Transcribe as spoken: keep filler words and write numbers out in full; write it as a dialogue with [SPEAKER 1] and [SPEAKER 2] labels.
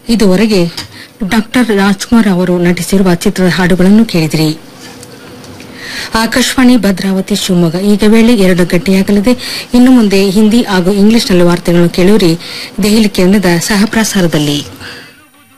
[SPEAKER 1] ಇದುವರೆಗೆ ಡಾಕ್ಟರ್ ರಾಜ್ಕುಮಾರ್ ಅವರು ನಟಿಸಿರುವ ಚಿತ್ರದ ಹಾಡುಗಳನ್ನು ಕೇಳಿದಿರಿ. ಆಕಾಶವಾಣಿ ಭದ್ರಾವತಿ ಶಿವಮೊಗ್ಗ. ಈಗ ವೇಳೆ ಎರಡು ಗಂಟೆಯಾಗಲಿದೆ. ಇನ್ನು ಮುಂದೆ ಹಿಂದಿ ಹಾಗೂ ಇಂಗ್ಲಿಷ್ನಲ್ಲಿ ವಾರ್ತೆಗಳನ್ನು ಕೇಳುವಿರಿ ದೆಹಲಿ ಕೇಂದ್ರದ ಸಹ ಪ್ರಸಾರದಲ್ಲಿ.